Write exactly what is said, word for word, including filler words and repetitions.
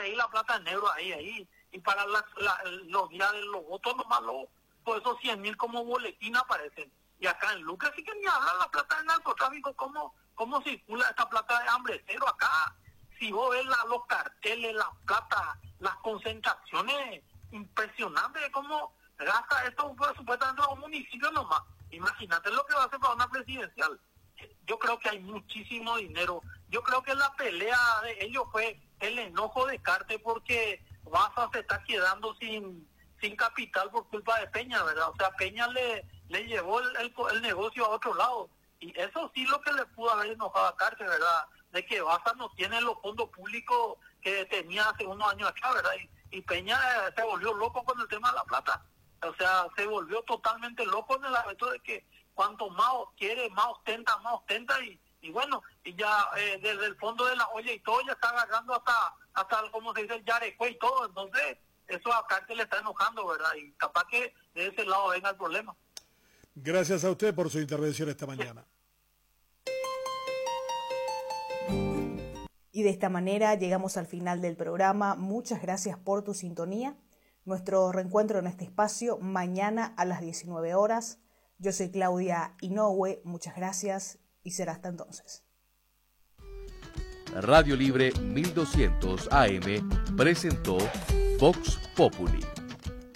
ahí la plata en negro, ahí, ahí. Y para la, la, los días de los votos nomás, lo, por esos cien mil como boletín aparecen. Y acá en Lucas sí que ni hablan la plata del narcotráfico, ¿cómo, cómo circula esta plata de hambre cero acá? Si vos ves la, los carteles, la plata, las concentraciones, impresionante de cómo gasta esto pues, supuestamente a un municipio nomás. Imagínate lo que va a hacer para una presidencial. Yo creo que hay muchísimo dinero. Yo creo que la pelea de ellos fue el enojo de Carte porque Baza se está quedando sin sin capital por culpa de Peña, ¿verdad? O sea, Peña le, le llevó el, el, el negocio a otro lado. Y eso sí lo que le pudo haber enojado a Carte, ¿verdad? De que Baza no tiene los fondos públicos que tenía hace unos años atrás, ¿verdad? Y, y Peña eh, se volvió loco con el tema de la plata. O sea, se volvió totalmente loco en el aspecto de que cuanto más quiere, más ostenta, más ostenta y, y bueno, y ya eh, desde el fondo de la olla y todo ya está agarrando hasta, hasta como se dice, el yarecue y todo. Entonces, eso a Cártel le está enojando, ¿verdad? Y capaz que de ese lado venga el problema. Gracias a usted por su intervención esta mañana. Y de esta manera llegamos al final del programa. Muchas gracias por tu sintonía. Nuestro reencuentro en este espacio mañana a las diecinueve horas. Yo soy Claudia Inoue, muchas gracias y será hasta entonces. Radio Libre mil doscientos A M presentó Vox Populi.